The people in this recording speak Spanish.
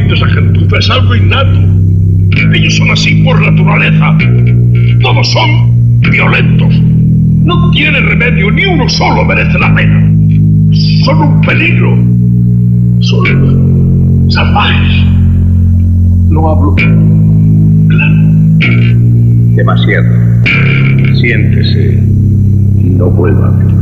de esa gentuza es algo innato. Ellos son así por naturaleza. Todos son violentos. No tiene remedio, ni uno solo merece la pena. Son un peligro. Son salvajes. No hablo claro. Demasiado. Siéntese y no vuelva a ver.